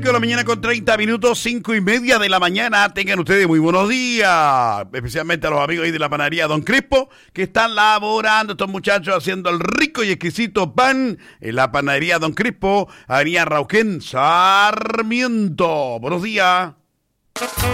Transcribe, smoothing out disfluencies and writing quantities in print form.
De la mañana con 30 minutos, 5:30 de la mañana. Tengan ustedes muy buenos días, especialmente a los amigos ahí de la panadería Don Crispo, que están laborando estos muchachos haciendo el rico y exquisito pan en la panadería Don Crispo, Avenida Rauquén, Sarmiento. Buenos días.